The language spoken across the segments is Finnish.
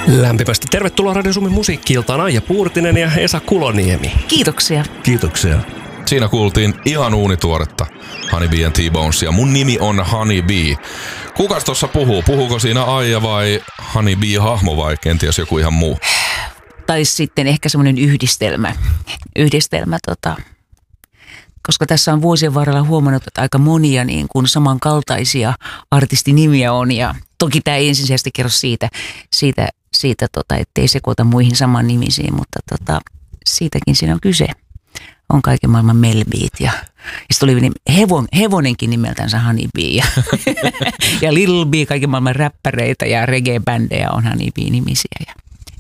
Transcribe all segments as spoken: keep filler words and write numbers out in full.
Lämpimästi tervetuloa Radio Suomen musiikki-iltaan Aija Puurtinen ja Esa Kuloniemi. Kiitoksia. Kiitoksia. Siinä kuultiin ihan uunituoretta Honey Bee and T-Bonesia. Mun nimi on Honey Bee. Kukas tossa puhuu? Puhuuko siinä Aija vai Honey Bee-hahmo vai kenties joku ihan muu? Tai sitten ehkä semmoinen yhdistelmä. Yhdistelmä tota... Koska tässä on vuosien varrella huomannut, että aika monia niin kuin samankaltaisia artistinimiä on. Ja toki tämä ei ensisijaisesti kerro siitä, siitä, siitä tota, ettei sekoita muihin saman nimisiin, mutta tota, siitäkin siinä on kyse. On kaiken maailman Melbeet ja, ja sitten oli hevon, hevonenkin nimeltänsä Honey Bee ja, ja Lil Bee, kaiken maailman räppäreitä ja reggae-bändejä on Honey Bee-nimisiä. Ja.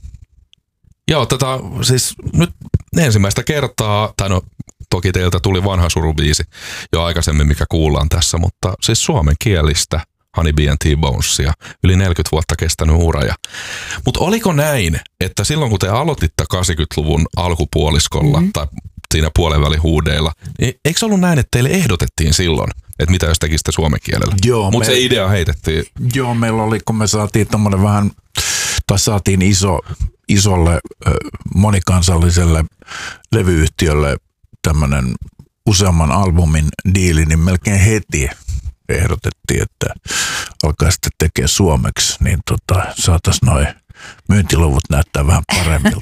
Joo, tätä siis nyt ensimmäistä kertaa, tai no toki teiltä tuli vanha surubiisi jo aikaisemmin, mikä kuullaan tässä, mutta siis suomenkielistä Honey Bee and T-Bonesia, yli neljäkymmentä vuotta kestänyt ura. Mutta oliko näin, että silloin kun te aloititte kahdeksankymmentäluvun alkupuoliskolla mm-hmm. tai siinä puolen välin huudeilla, niin eikö ollut näin, että teille ehdotettiin silloin, että mitä jos tekisitte suomen kielellä? Mutta se idea heitettiin. Joo, meillä oli, kun me saatiin tommoinen vähän, tai saatiin iso, isolle monikansalliselle levyyhtiölle tämmöinen useamman albumin diili, niin melkein heti ehdotettiin, että alkaa sitten tekemään suomeksi, niin tota, saataisiin noin myyntiluvut näyttää vähän paremmilta.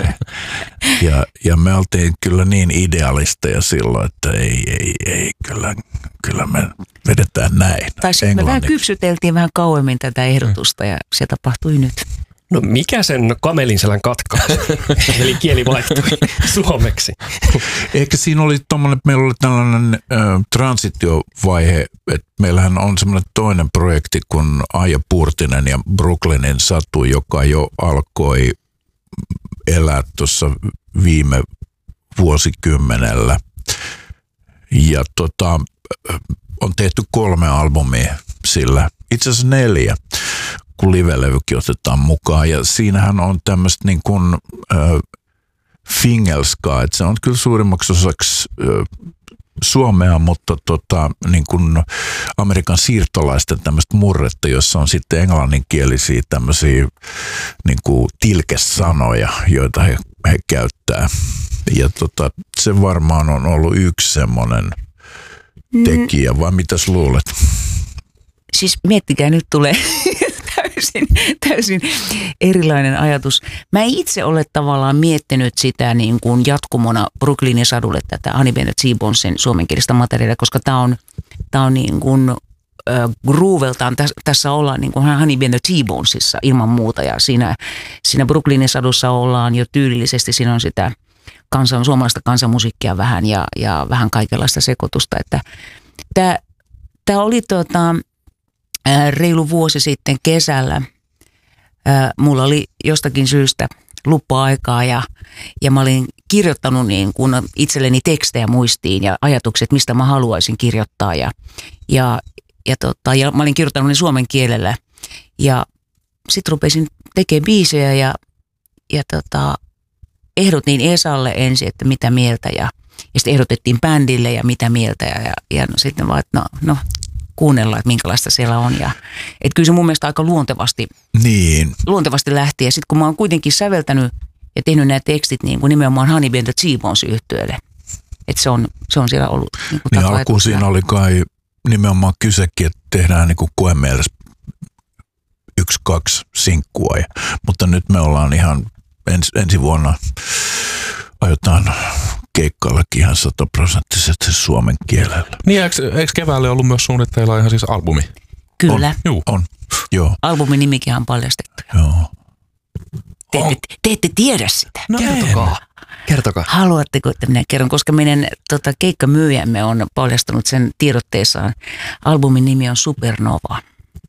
ja, ja me oltiin kyllä niin idealisteja silloin, että ei, ei, ei, kyllä, kyllä me vedetään näin. Tai sitten me vähän kypsyteltiin vähän kauemmin tätä ehdotusta ja se tapahtui nyt. No mikä sen kamelin selän katkaisi? Eli kieli vaihtui suomeksi. Ehkä siinä oli tommoinen, että meillä oli tällainen äh, transitiovaihe, että meillähän on semmoinen toinen projekti kuin Aija Puurtinen ja Brooklynin Satu, joka jo alkoi elää tuossa viime vuosikymmenellä. Ja tota, on tehty kolme albumia sillä, itse asiassa neljä, kun live-levykin otetaan mukaan. Ja siinähän on tämmöistä niin kuin äh, fingelskaa, että se on kyllä suurimmaksi osaksi äh, suomea, mutta tota, niin kuin Amerikan siirtolaisten tämmöistä murretta, jossa on sitten englanninkielisiä tämmöisiä niin kuin tilkesanoja, joita he, he käyttää. Ja tota, se varmaan on ollut yksi semmoinen tekijä, vai mitäs luulet? Siis miettikää, nyt tulee täysin, täysin erilainen ajatus. Mä en itse ole tavallaan miettinyt sitä niin kuin jatkumona Brooklynin Sadulle tätä Honey Bee and T-Bonesin suomenkielistä materiaalia, koska tää on, tää on niin kuin äh, grooveltaan, täs, tässä ollaan niin kuin Honey Bee and T-Bonesissa ilman muuta ja siinä, siinä Brooklynin Sadussa ollaan jo tyylillisesti, siinä on sitä kansan, suomalaista kansanmusiikkia vähän ja, ja vähän kaikenlaista sekoitusta, että tää, tää oli tota reilu vuosi sitten kesällä. Mulla oli jostakin syystä luppa-aikaa ja, ja mä olin kirjoittanut niin kuin itselleni tekstejä muistiin ja ajatukset, mistä mä haluaisin kirjoittaa. Ja, ja, ja, tota, ja mä olin kirjoittanut ne suomen kielellä. Ja sitten rupesin tekemään biisejä ja, ja tota, ehdotin Esalle ensin, että mitä mieltä. Ja, ja sitten ehdotettiin bändille ja mitä mieltä. Ja, ja, ja no, sitten vaan, että no... no kuunnella, että minkälaista siellä on. Ja, että kyllä se mun mielestä aika luontevasti, niin. luontevasti lähti. Ja sitten kun mä oon kuitenkin säveltänyt ja tehnyt nämä tekstit niin kuin nimenomaan Honey Bee and T-Bones -yhtyeelle, että se on, se on siellä ollut. Niin, niin alkuun siinä oli kai nimenomaan kysekin, että tehdään niin kuin koemielessä yksi, kaksi sinkkua. Ja, mutta nyt me ollaan ihan ens, ensi vuonna aiotaan keikkaillakin ihan sataprosenttisesti suomen kielellä. Niin, eikö, eikö keväälle ollut myös suunnitteilla ihan siis albumi? Kyllä. On, on. Joo. Albumin nimikin on paljastettu. Joo. Te ette, te ette tiedä sitä. No kertokaa. Kertokaa. Haluatteko, että minä kerron, koska meidän tota, keikkamyyjämme on paljastanut sen tiedotteessaan. Albumin nimi on Supernova.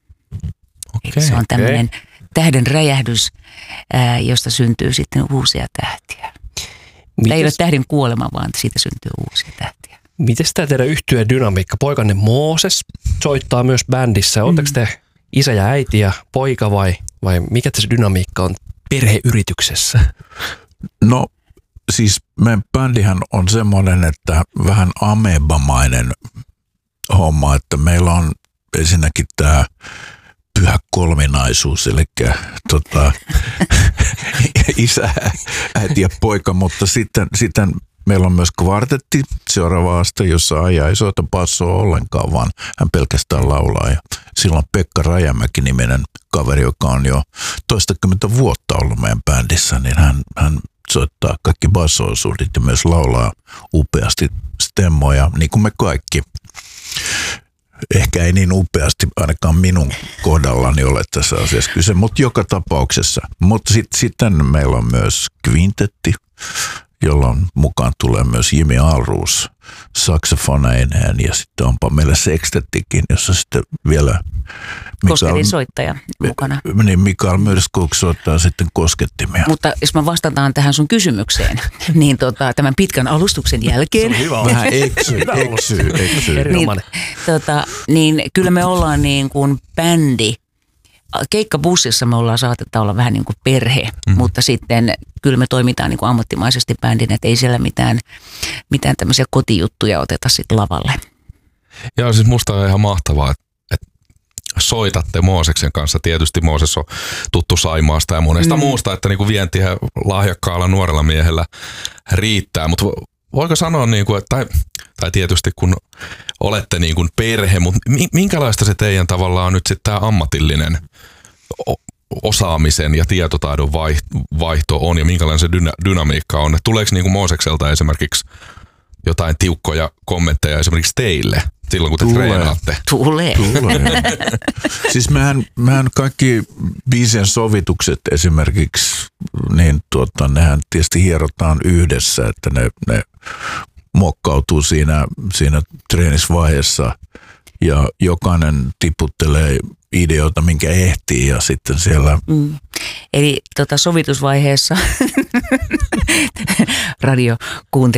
Okay, se on tämmöinen okay. tähden räjähdys, ää, josta syntyy sitten uusia tähtiä. Tämä ei ole tähden kuolema, vaan siitä syntyy uusia tähtiä. Miten tämä teidän yhtye dynamiikka? Poikanne Mooses soittaa myös bändissä. Oletteko te isä ja äiti ja poika vai, vai mikä se dynamiikka on perheyrityksessä? No siis meidän bändihän on semmoinen, että vähän amebamainen homma, että meillä on ensinnäkin tämä pyhä kolminaisuus, eli tota, isä, äiti ja poika, mutta sitten, sitten meillä on myös kvartetti seuraava aste, jossa Aija ei soita bassoa ollenkaan, vaan hän pelkästään laulaa. Ja silloin Pekka Rajamäki-niminen kaveri, joka on jo toistakymmentä vuotta ollut meidän bändissä, niin hän, hän soittaa kaikki basso-osuudet ja myös laulaa upeasti stemmoja, niin kuin me kaikki. Ehkä ei niin upeasti ainakaan minun kohdallani ole tässä asiassa kyse, mutta joka tapauksessa. Mutta sitten sit meillä on myös kvintetti, jolloin mukaan tulee myös Jimmy Alruus saksofoneineen ja sitten onpa meillä sekstettikin, jossa sitten vielä Kosketin soittaja mukana. Niin Mikael Myrskog soittaa sitten koskettimia. Mutta jos mä vastataan tähän sun kysymykseen, niin tota, tämän pitkän alustuksen jälkeen. Vähän eksyy, eksyy, eksyy. niin, tota, niin kyllä me ollaan niin kuin bändi. Keikkabussissa me ollaan saatetaan olla vähän niin kuin perhe, mm-hmm. mutta sitten kyllä me toimitaan niin kuin ammattimaisesti bändin, että ei siellä mitään, mitään tämmöisiä kotijuttuja oteta sitten lavalle. Joo, siis musta on ihan mahtavaa, että, että soitatte Mooseksen kanssa. Tietysti Mooses on tuttu Saimaasta ja monesta mm. muusta, että niin kuin vientiä lahjakkaalla nuorella miehellä riittää, mutta voiko sanoa, niin kuin, että, tai, tai tietysti kun olette niin kuin perhe, mutta minkälaista se teidän tavallaan on nyt sitten tämä ammatillinen osaamisen ja tietotaidon vaihto on ja minkälainen se dyna- dynamiikka on? Tuleeko niin kuin Moosekselta esimerkiksi jotain tiukkoja kommentteja esimerkiksi teille silloin, kun te Tulee. treenaatte? Tulee. Tulee. Siis mehän, mehän kaikki biisien sovitukset esimerkiksi, niin tuota, nehän tietysti hierotaan yhdessä, että ne, ne mokkautuu siinä, siinä treenisvaiheessa ja jokainen tiputtelee ideoita, minkä ehtii ja sitten siellä... Mm. Eli tota, sovitusvaiheessa radio kuuntelijat